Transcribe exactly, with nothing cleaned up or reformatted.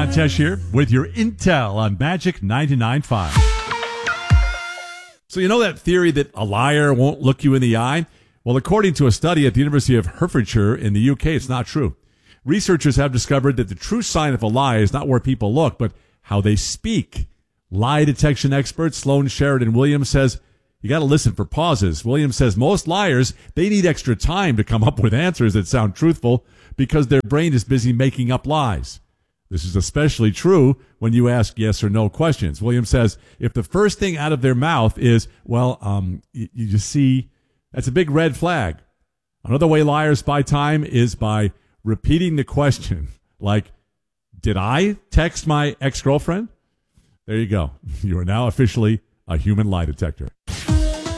John Tesh here with your intel on Magic ninety-nine point five. So you know that theory that a liar won't look you in the eye? Well, according to a study at the University of Hertfordshire in the U K, it's not true. Researchers have discovered that the true sign of a lie is not where people look, but how they speak. Lie detection expert Sloan Sheridan Williams says, you got to listen for pauses. Williams says most liars, they need extra time to come up with answers that sound truthful because their brain is busy making up lies. This is especially true when you ask yes or no questions. Williams says if the first thing out of their mouth is, well, um, you, you just see, that's a big red flag. Another way liars buy time is by repeating the question, like, did I text my ex-girlfriend? There you go. You are now officially a human lie detector.